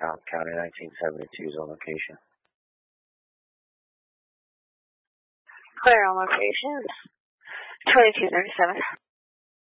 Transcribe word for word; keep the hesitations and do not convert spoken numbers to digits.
Allen County, nineteen seventy-two is on location. Clear on location. twenty-two thirty-seven.